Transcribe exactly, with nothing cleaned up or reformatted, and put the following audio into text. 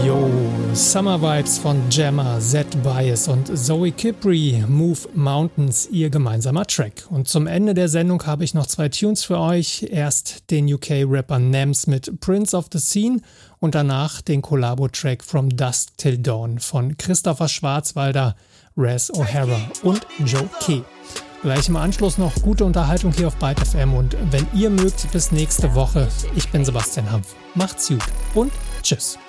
Yo, Summer Vibes von Jammer, Z-Bias und Zoe Kipri, Move Mountains, ihr gemeinsamer Track. Und zum Ende der Sendung habe ich noch zwei Tunes für euch. Erst den U K-Rapper Nems mit Prince of the Scene und danach den Collabo-Track From Dusk Till Dawn von Christopher Schwarzwalder, Raz O'Hara und Joe Key. Gleich im Anschluss noch gute Unterhaltung hier auf Byte F M und wenn ihr mögt, bis nächste Woche. Ich bin Sebastian Hampf. Macht's gut und tschüss.